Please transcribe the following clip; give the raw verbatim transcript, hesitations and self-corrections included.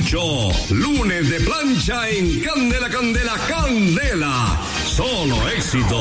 Poncho. Lunes de plancha en Candela, Candela, Candela. Solo éxito.